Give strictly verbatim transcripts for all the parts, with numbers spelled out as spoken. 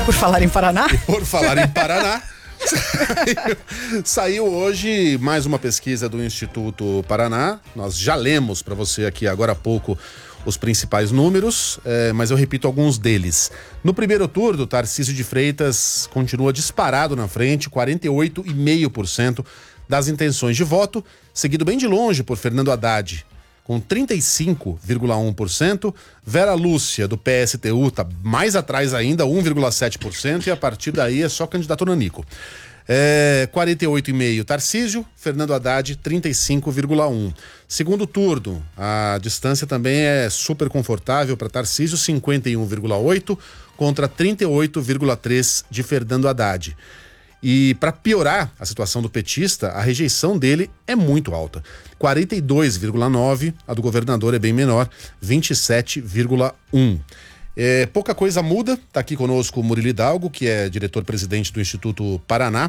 Por falar em Paraná? E por falar em Paraná, saiu, saiu hoje mais uma pesquisa do Instituto Paraná. Nós já lemos para você aqui agora há pouco os principais números, é, mas eu repito alguns deles. No primeiro turno, Tarcísio de Freitas continua disparado na frente, quarenta e oito vírgula cinco por cento das intenções de voto, seguido bem de longe por Fernando Haddad, com trinta e cinco vírgula um por cento. Vera Lúcia, do P S T U, está mais atrás ainda, um vírgula sete por cento, e a partir daí é só candidato nanico. É, quarenta e oito vírgula cinco por cento Tarcísio, Fernando Haddad, trinta e cinco vírgula um por cento. Segundo turno, a distância também é super confortável para Tarcísio, cinquenta e um vírgula oito por cento contra trinta e oito vírgula três por cento de Fernando Haddad. E para piorar a situação do petista, a rejeição dele é muito alta. quarenta e dois vírgula nove por cento, a do governador é bem menor, vinte e sete vírgula um por cento. É, pouca coisa muda, tá aqui conosco o Murilo Hidalgo, que é diretor-presidente do Instituto Paraná.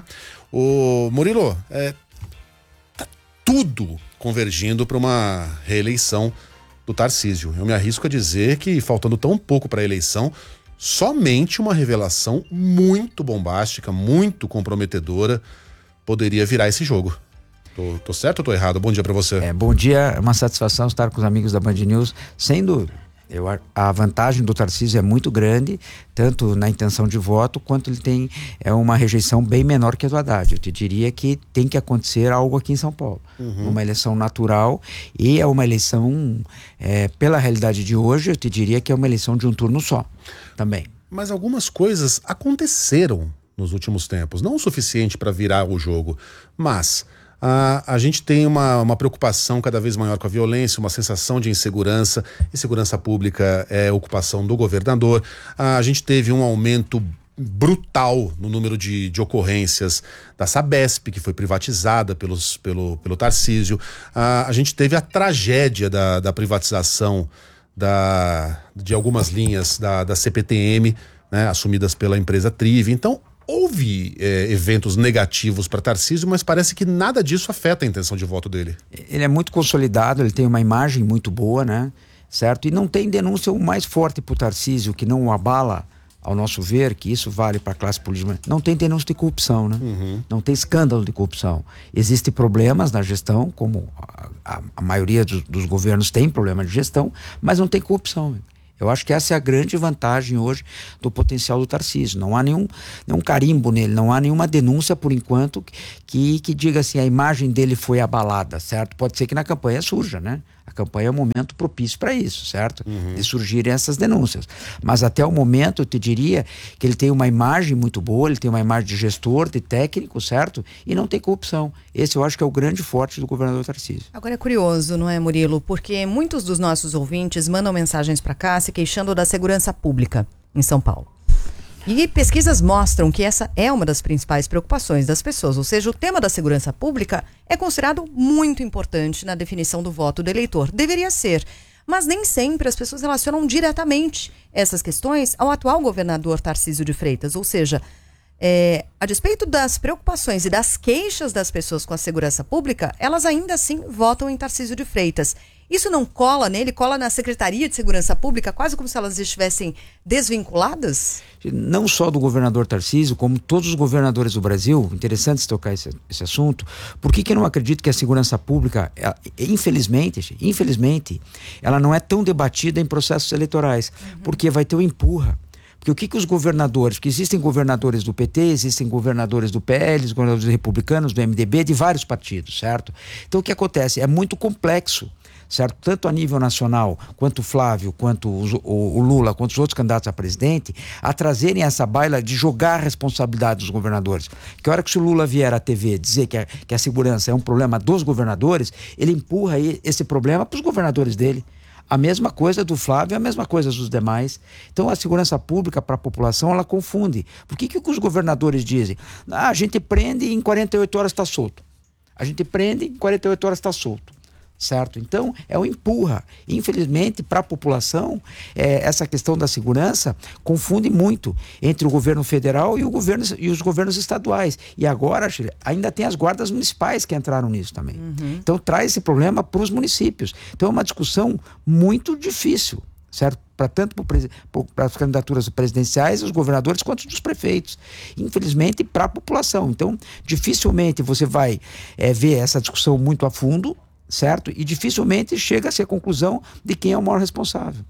O Murilo, é, tá tudo convergindo para uma reeleição do Tarcísio. Eu me arrisco a dizer que, faltando tão pouco para a eleição, somente uma revelação muito bombástica, muito comprometedora, poderia virar esse jogo. Tô, tô certo ou tô errado? Bom dia para você. É, bom dia, é uma satisfação estar com os amigos da Band News. Sem dúvida, eu, a vantagem do Tarcísio é muito grande, tanto na intenção de voto, quanto ele tem é uma rejeição bem menor que a do Haddad. Eu te diria que tem que acontecer algo aqui em São Paulo. Uhum. Uma eleição natural, e é uma eleição, é, pela realidade de hoje, eu te diria que é uma eleição de um turno só, também. Mas algumas coisas aconteceram nos últimos tempos, não o suficiente para virar o jogo, mas a, a gente tem uma, uma preocupação cada vez maior com a violência, uma sensação de insegurança. Insegurança pública é ocupação do governador. A, a gente teve um aumento brutal no número de, de ocorrências da Sabesp, que foi privatizada pelos, pelo, pelo Tarcísio. A, a gente teve a tragédia da, da privatização da, de algumas linhas da, da C P T M, né, assumidas pela empresa Trive. Então, houve é, eventos negativos para Tarcísio, mas parece que nada disso afeta a intenção de voto dele. Ele é muito consolidado, ele tem uma imagem muito boa, né? Certo? E não tem denúncia mais forte para o Tarcísio, que não o abala, ao nosso ver, que isso vale para a classe política. Não tem denúncia de corrupção, né? Uhum. Não tem escândalo de corrupção. Existem problemas na gestão, como a, a, a maioria dos, dos governos tem problema de gestão, mas não tem corrupção. Eu acho que essa é a grande vantagem hoje do potencial do Tarcísio. Não há nenhum, nenhum carimbo nele, não há nenhuma denúncia por enquanto que, que diga assim, a imagem dele foi abalada, certo? Pode ser que na campanha surja, né? A campanha é um momento propício para isso, certo? Uhum. De surgirem essas denúncias. Mas até o momento eu te diria que ele tem uma imagem muito boa, ele tem uma imagem de gestor, de técnico, certo? E não tem corrupção. Esse eu acho que é o grande forte do governador Tarcísio. Agora é curioso, não é, Murilo? Porque muitos dos nossos ouvintes mandam mensagens para cá se queixando da segurança pública em São Paulo. E pesquisas mostram que essa é uma das principais preocupações das pessoas, ou seja, o tema da segurança pública é considerado muito importante na definição do voto do eleitor. Deveria ser, mas nem sempre as pessoas relacionam diretamente essas questões ao atual governador Tarcísio de Freitas, ou seja, é, a despeito das preocupações e das queixas das pessoas com a segurança pública, elas ainda assim votam em Tarcísio de Freitas. Isso não cola nele, cola na Secretaria de Segurança Pública, quase como se elas estivessem desvinculadas? Não só do governador Tarcísio, como todos os governadores do Brasil. Interessante tocar esse, esse assunto. Por que que eu não acredito que a segurança pública, ela, infelizmente, infelizmente, ela não é tão debatida em processos eleitorais? Uhum. Porque vai ter o empurra. Porque o que que os governadores, porque existem governadores do P T, existem governadores do P L, governadores republicanos, do M D B, de vários partidos, certo? Então o que acontece? É muito complexo, certo? Tanto a nível nacional, quanto o Flávio, quanto o, o, o Lula, quanto os outros candidatos a presidente, a trazerem essa baila de jogar a responsabilidade dos governadores. Que a hora que o Lula vier à T V dizer que a, que a segurança é um problema dos governadores, ele empurra esse problema para os governadores dele. A mesma coisa do Flávio, a mesma coisa dos demais. Então a segurança pública para a população, ela confunde. Por que que os governadores dizem? Ah, a gente prende e em quarenta e oito horas está solto. A gente prende e em quarenta e oito horas está solto. Certo? Então, é um empurra. Infelizmente, para a população, é, essa questão da segurança confunde muito entre o governo federal e, o governo, e os governos estaduais. E agora, ainda tem as guardas municipais que entraram nisso também. Uhum. Então, traz esse problema para os municípios. Então, é uma discussão muito difícil, certo? para tanto para as candidaturas presidenciais, os governadores, quanto dos prefeitos. Infelizmente, para a população. Então, dificilmente você vai é, ver essa discussão muito a fundo, certo? E dificilmente chega-se à conclusão de quem é o maior responsável.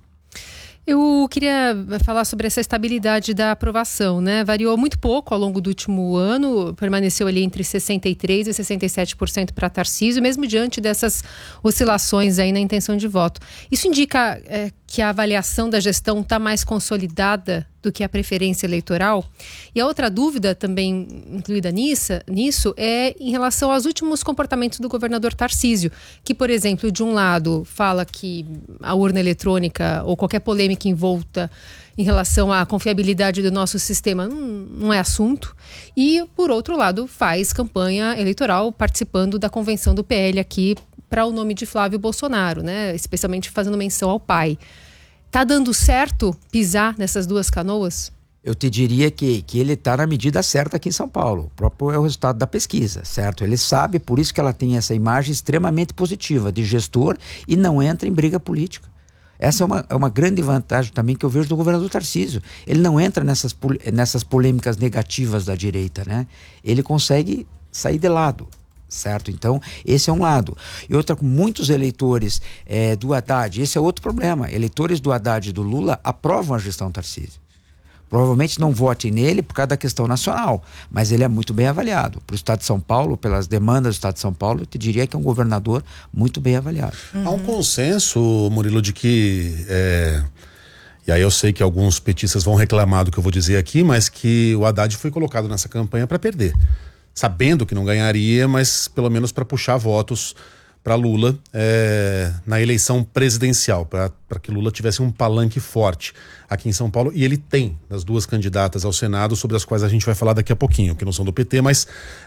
Eu queria falar sobre essa estabilidade da aprovação, né? Variou muito pouco ao longo do último ano, permaneceu ali entre sessenta e três por cento e sessenta e sete por cento para Tarcísio, mesmo diante dessas oscilações aí na intenção de voto. Isso indica é, que a avaliação da gestão está mais consolidada do que a preferência eleitoral? E a outra dúvida também incluída nisso, nisso é em relação aos últimos comportamentos do governador Tarcísio, que, por exemplo, de um lado fala que a urna eletrônica ou qualquer polêmica envolta em relação à confiabilidade do nosso sistema não, não é assunto, e, por outro lado, faz campanha eleitoral participando da convenção do P L aqui para o nome de Flávio Bolsonaro, né? Especialmente fazendo menção ao pai. Tá dando certo pisar nessas duas canoas? Eu te diria que, que ele está na medida certa aqui em São Paulo. O próprio é o resultado da pesquisa, certo? Ele sabe, por isso que ela tem essa imagem extremamente positiva de gestor e não entra em briga política. Essa é uma, é uma grande vantagem também que eu vejo do governador Tarcísio. Ele não entra nessas, nessas polêmicas negativas da direita, né? Ele consegue sair de lado. Certo? Então, esse é um lado. E outra, muitos eleitores é, do Haddad, esse é outro problema. Eleitores do Haddad e do Lula aprovam a gestão Tarcísio. Provavelmente não votem nele por causa da questão nacional, mas ele é muito bem avaliado. Para o Estado de São Paulo, pelas demandas do Estado de São Paulo, eu te diria que é um governador muito bem avaliado. Uhum. Há um consenso, Murilo, de que... É... E aí eu sei que alguns petistas vão reclamar do que eu vou dizer aqui, mas que o Haddad foi colocado nessa campanha para perder. Sabendo que não ganharia, mas pelo menos para puxar votos para Lula é, na eleição presidencial, para que Lula tivesse um palanque forte aqui em São Paulo. E ele tem as duas candidatas ao Senado, sobre as quais a gente vai falar daqui a pouquinho, que não são do P T, mas,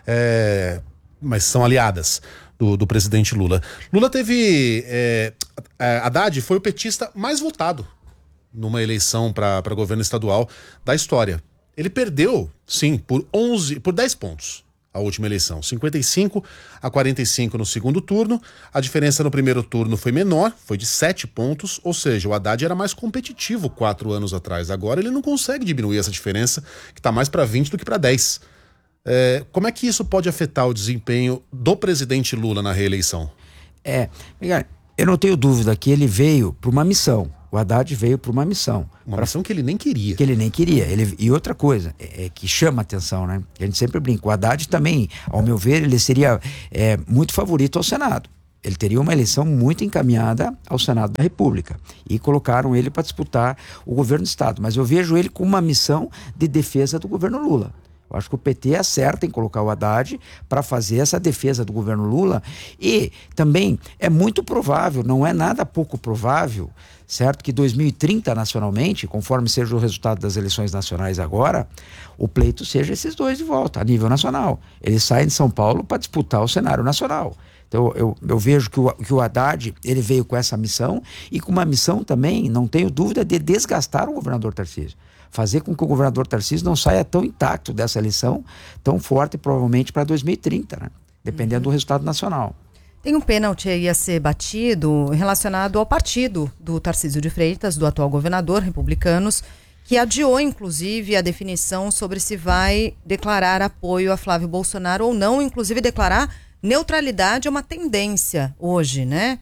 é, mas são aliadas do, do presidente Lula. Lula teve... É, Haddad foi o petista mais votado numa eleição para governo estadual da história. Ele perdeu, sim, por onze, por dez pontos. A última eleição, cinquenta e cinco a quarenta e cinco no segundo turno. A diferença no primeiro turno foi menor, foi de sete pontos, ou seja, o Haddad era mais competitivo quatro anos atrás. Agora ele não consegue diminuir essa diferença, que está mais para vinte do que para dez. É, como é que isso pode afetar o desempenho do presidente Lula na reeleição? É, eu não tenho dúvida que ele veio para uma missão. O Haddad veio para uma missão. Uma pra... missão que ele nem queria. Que ele nem queria. Ele... E outra coisa, é, é que chama atenção, né? A gente sempre brinca. O Haddad também, ao meu ver, ele seria é, muito favorito ao Senado. Ele teria uma eleição muito encaminhada ao Senado da República. E colocaram ele para disputar o governo do Estado. Mas eu vejo ele com uma missão de defesa do governo Lula. Eu acho que o P T acerta em colocar o Haddad para fazer essa defesa do governo Lula. E também é muito provável, não é nada pouco provável, certo, que dois mil e trinta nacionalmente, conforme seja o resultado das eleições nacionais agora, o pleito seja esses dois de volta, a nível nacional. Eles saem de São Paulo para disputar o cenário nacional. Então eu, eu vejo que o, que o Haddad, ele veio com essa missão e com uma missão também, não tenho dúvida, de desgastar o governador Tarcísio. Fazer com que o governador Tarcísio não saia tão intacto dessa eleição, tão forte provavelmente para dois mil e trinta, né? Dependendo uhum. do resultado nacional. Tem um pênalti aí a ser batido relacionado ao partido do Tarcísio de Freitas, do atual governador, Republicanos, que adiou inclusive a definição sobre se vai declarar apoio a Flávio Bolsonaro ou não, inclusive declarar neutralidade é uma tendência hoje, né?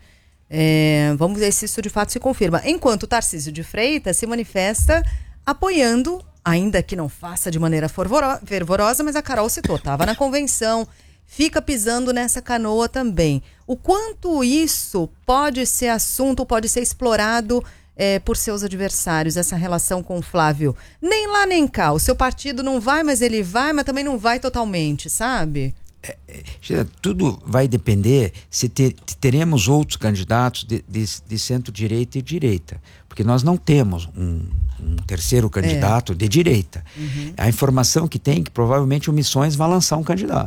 É, vamos ver se isso de fato se confirma. Enquanto o Tarcísio de Freitas se manifesta apoiando, ainda que não faça de maneira fervorosa, mas a Carol citou, estava na convenção, fica pisando nessa canoa também. O quanto isso pode ser assunto, pode ser explorado é, por seus adversários, essa relação com o Flávio? Nem lá nem cá, o seu partido não vai, mas ele vai, mas também não vai totalmente, sabe? É, é, tudo vai depender se ter, teremos outros candidatos de, de, de centro-direita e direita, porque nós não temos um, um terceiro candidato é. de direita. Uhum. A informação que tem é que provavelmente o Missões vai lançar um candidato.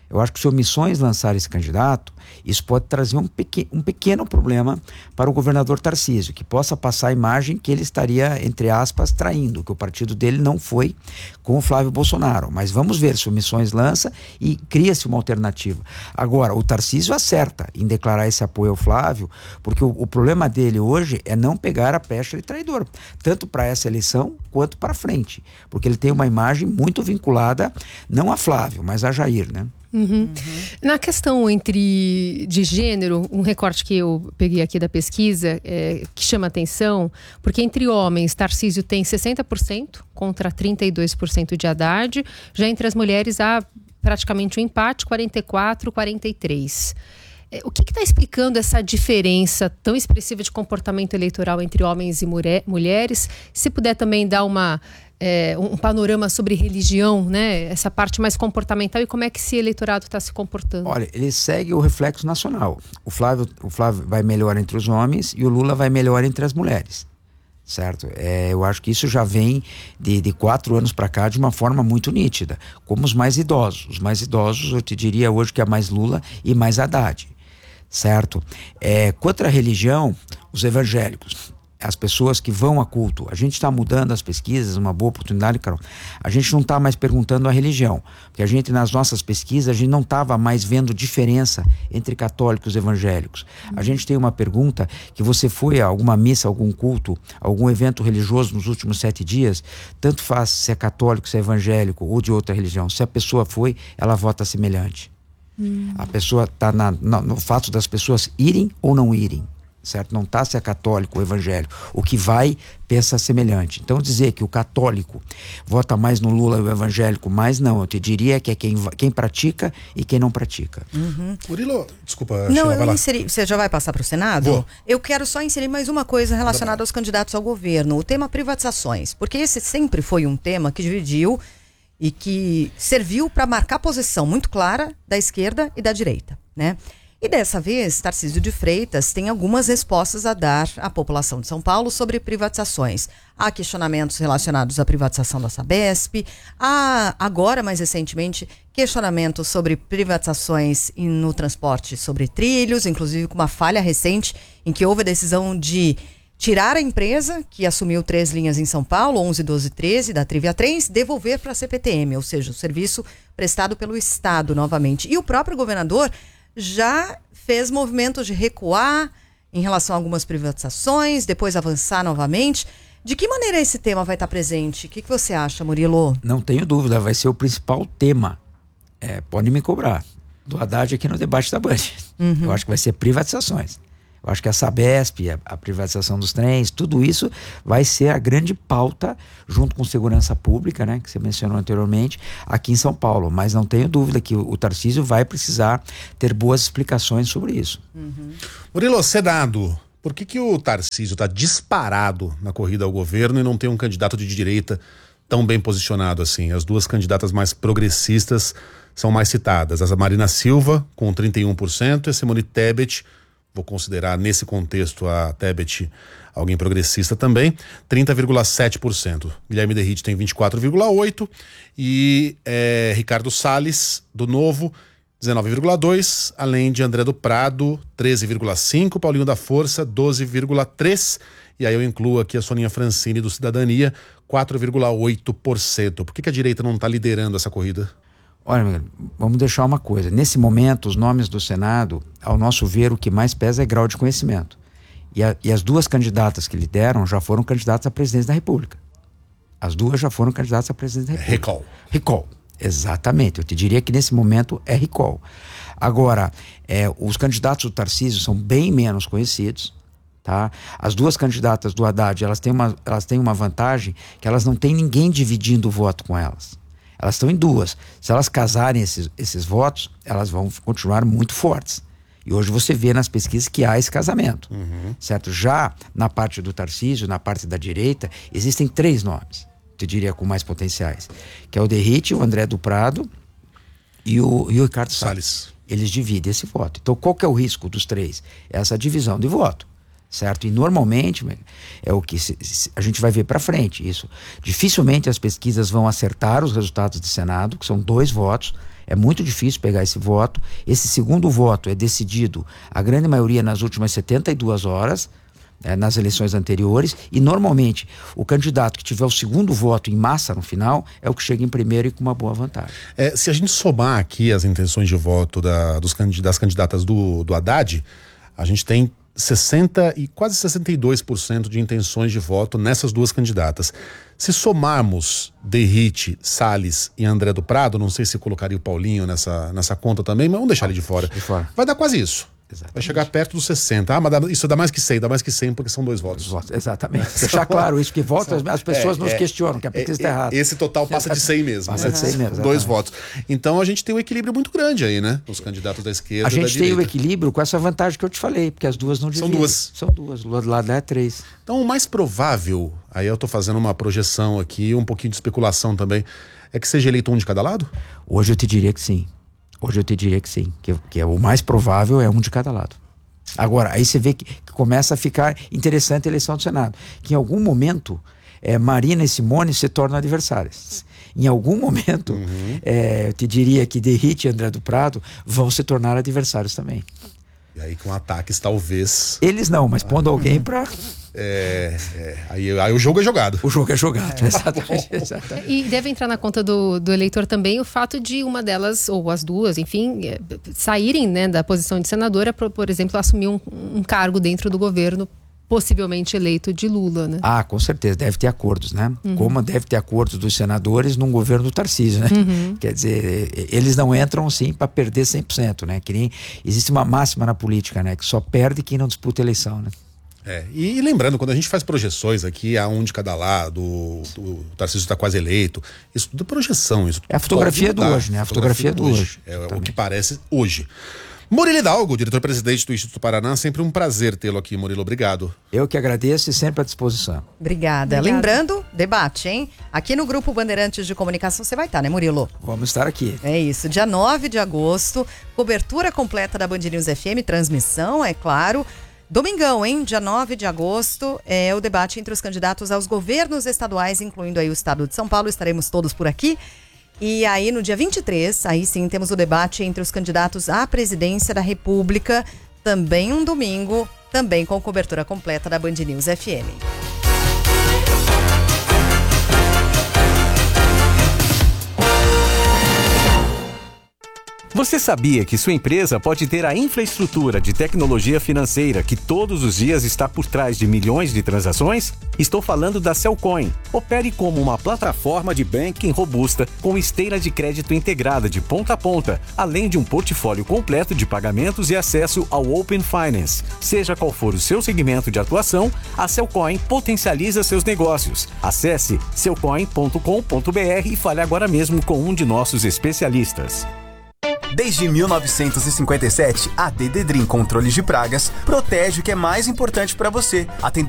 Eu acho que se o Missões lançar esse candidato, isso pode trazer um, pequ um pequeno problema para o governador Tarcísio, que possa passar a imagem que ele estaria, entre aspas, traindo, que o partido dele não foi com o Flávio Bolsonaro. Mas vamos ver se o Missões lança e cria-se uma alternativa. Agora, o Tarcísio acerta em declarar esse apoio ao Flávio, porque o, o problema dele hoje é não pegar a pecha de traidor, tanto para essa eleição quanto para frente, porque ele tem uma imagem muito vinculada, não a Flávio, mas a Jair, né? Uhum. Uhum. Na questão entre de gênero, um recorte que eu peguei aqui da pesquisa é, que chama atenção, porque entre homens Tarcísio tem sessenta por cento contra trinta e dois por cento de Haddad, já entre as mulheres há praticamente um empate, quarenta e quatro a quarenta e três. O que está explicando essa diferença tão expressiva de comportamento eleitoral entre homens e mulher, mulheres? Se puder também dar uma, é, um panorama sobre religião, né? Essa parte mais comportamental e como é que esse eleitorado está se comportando. Olha, ele segue o reflexo nacional. O Flávio, o Flávio vai melhor entre os homens e o Lula vai melhor entre as mulheres. Certo? É, eu acho que isso já vem de, de quatro anos para cá de uma forma muito nítida. Como os mais idosos. Os mais idosos, eu te diria hoje que é mais Lula e mais Haddad. Certo? É, contra a religião, os evangélicos, as pessoas que vão a culto, a gente está mudando as pesquisas, uma boa oportunidade, Carol. A gente não está mais perguntando a religião, porque a gente, nas nossas pesquisas, a gente não estava mais vendo diferença entre católicos e evangélicos. A gente tem uma pergunta, que você foi a alguma missa, algum culto, algum evento religioso nos últimos sete dias, tanto faz se é católico, se é evangélico ou de outra religião, se a pessoa foi, ela vota semelhante. Hum. A pessoa está no fato das pessoas irem ou não irem, certo? Não está se é católico ou evangélico. O que vai, pensa semelhante. Então dizer que o católico vota mais no Lula e o evangélico mais, não. Eu te diria que é quem, quem pratica e quem não pratica. Uhum. Murilo, desculpa. Não, Sheila, eu inseri, você já vai passar para o Senado? Vou. Eu quero só inserir mais uma coisa relacionada aos candidatos ao governo. O tema privatizações. Porque esse sempre foi um tema que dividiu e que serviu para marcar posição muito clara da esquerda e da direita, né? E dessa vez, Tarcísio de Freitas tem algumas respostas a dar à população de São Paulo sobre privatizações. Há questionamentos relacionados à privatização da Sabesp, há agora, mais recentemente, questionamentos sobre privatizações no transporte sobre trilhos, inclusive com uma falha recente em que houve a decisão de tirar a empresa, que assumiu três linhas em São Paulo, onze, doze, treze, da Trivia Trens, devolver para a C P T M, ou seja, o serviço prestado pelo Estado novamente. E o próprio governador já fez movimentos de recuar em relação a algumas privatizações, depois avançar novamente. De que maneira esse tema vai estar presente? O que, que você acha, Murilo? Não tenho dúvida, vai ser o principal tema. É, pode me cobrar. Do Haddad aqui no debate da Band. Uhum. Eu acho que vai ser privatizações. Eu acho que a Sabesp, a, a privatização dos trens, tudo isso vai ser a grande pauta, junto com segurança pública, né, que você mencionou anteriormente, aqui em São Paulo. Mas não tenho dúvida que o, o Tarcísio vai precisar ter boas explicações sobre isso. Uhum. Murilo, Senado, por que, que o Tarcísio está disparado na corrida ao governo e não tem um candidato de direita tão bem posicionado assim? As duas candidatas mais progressistas são mais citadas. A Marina Silva, com trinta e um por cento, e a Simone Tebet, vou considerar nesse contexto a Tebet alguém progressista também, trinta vírgula sete por cento. Guilherme Derrite tem vinte e quatro vírgula oito por cento e é, Ricardo Salles, do Novo, dezenove vírgula dois por cento, além de André do Prado, treze vírgula cinco por cento, Paulinho da Força, doze vírgula três por cento, e aí eu incluo aqui a Soninha Francini, do Cidadania, quatro vírgula oito por cento. Por que, que a direita não está liderando essa corrida? Olha, vamos deixar uma coisa. Nesse momento, os nomes do Senado, ao nosso ver, o que mais pesa é grau de conhecimento. E, a, e as duas candidatas que lideram já foram candidatas à presidência da República. As duas já foram candidatas à presidência da República. Recall. Recall, exatamente. Eu te diria que nesse momento é recall. Agora, é, os candidatos do Tarcísio são bem menos conhecidos. Tá? As duas candidatas do Haddad, elas têm, uma, elas têm uma vantagem que elas não têm ninguém dividindo o voto com elas. Elas estão em duas. Se elas casarem esses, esses votos, elas vão continuar muito fortes. E hoje você vê nas pesquisas que há esse casamento. Uhum. Certo? Já na parte do Tarcísio, na parte da direita, existem três nomes, eu diria, com mais potenciais. Que é o Derrite, o André do Prado e o, e o Ricardo Salles. Salles. Eles dividem esse voto. Então qual que é o risco dos três? Essa divisão de voto. certo? E normalmente é o que se, se, a gente vai ver para frente isso. Dificilmente as pesquisas vão acertar os resultados do Senado, que são dois votos. É muito difícil pegar esse voto. Esse segundo voto é decidido, a grande maioria, nas últimas setenta e duas horas, é, nas eleições anteriores, e normalmente o candidato que tiver o segundo voto em massa no final é o que chega em primeiro e com uma boa vantagem. É, se a gente somar aqui as intenções de voto da, dos, das candidatas do, do Haddad, a gente tem sessenta e quase sessenta e dois por cento de intenções de voto nessas duas candidatas. Se somarmos Derrite, Salles e André do Prado, não sei se colocaria o Paulinho nessa, nessa conta também, mas vamos deixar ele de fora. De fora. Vai dar quase isso. Exatamente. Vai chegar perto dos sessenta. Ah, mas dá, isso dá mais que cem, dá mais que cem porque são dois votos. votos. Exatamente. Deixar claro isso, que voto, as, as pessoas é, nos é, questionam, que a pesquisa está errada. Esse total passa de cem mesmo. Passa né? de cem mesmo. Dois votos. Então a gente tem um equilíbrio muito grande aí, né? Os candidatos da esquerda a e da gente tem direita. o equilíbrio com essa vantagem que eu te falei, porque as duas não dividem. São duas. São duas. Do lado lá é três. Então o mais provável, aí eu tô fazendo uma projeção aqui, um pouquinho de especulação também, é que seja eleito um de cada lado? Hoje eu te diria que sim. Hoje eu te diria que sim. Que, que é o mais provável é um de cada lado. Agora, aí você vê que, que começa a ficar interessante a eleição do Senado. Que em algum momento, é, Marina e Simone se tornam adversárias. Em algum momento, uhum. é, eu te diria que Derrite e André do Prado vão se tornar adversários também. E aí com ataques talvez... Eles não, mas pondo alguém para... É, é, aí, aí o jogo é jogado. O jogo é jogado, é. exatamente, exatamente. E deve entrar na conta do, do eleitor também o fato de uma delas, ou as duas, enfim, saírem, né, da posição de senadora para, por exemplo, assumir um, um cargo dentro do governo, possivelmente eleito de Lula, né? Ah, com certeza, deve ter acordos, né? Uhum. Como deve ter acordos dos senadores num governo do Tarcísio, né? Uhum. Quer dizer, eles não entram sim para perder cem por cento, né? Que nem, existe uma máxima na política, né? Que só perde quem não disputa eleição, né? É, e, e lembrando, quando a gente faz projeções aqui, há um de cada lado, o, o Tarcísio está quase eleito, isso tudo é projeção. Isso tudo é a fotografia do hoje, né? A fotografia, fotografia do hoje. hoje. É o que parece hoje. Murilo Hidalgo, diretor-presidente do Instituto Paraná, sempre um prazer tê-lo aqui, Murilo, obrigado. Eu que agradeço e sempre à disposição. Obrigada. Obrigada. Lembrando, debate, hein? Aqui no Grupo Bandeirantes de Comunicação você vai estar, né, Murilo? Vamos estar aqui. É isso, dia nove de agosto, cobertura completa da Band News F M, transmissão, é claro. Domingão, hein? Dia nove de agosto, é o debate entre os candidatos aos governos estaduais, incluindo aí o estado de São Paulo, estaremos todos por aqui. E aí no dia vinte e três, aí sim, temos o debate entre os candidatos à presidência da República, também um domingo, também com cobertura completa da Band News F M. Você sabia que sua empresa pode ter a infraestrutura de tecnologia financeira que todos os dias está por trás de milhões de transações? Estou falando da Cellcoin. Opere como uma plataforma de banking robusta com esteira de crédito integrada de ponta a ponta, além de um portfólio completo de pagamentos e acesso ao Open Finance. Seja qual for o seu segmento de atuação, a Cellcoin potencializa seus negócios. Acesse cellcoin ponto com ponto br e fale agora mesmo com um de nossos especialistas. Desde mil novecentos e cinquenta e sete, a Dededrim Controles de Pragas protege o que é mais importante para você, atendendo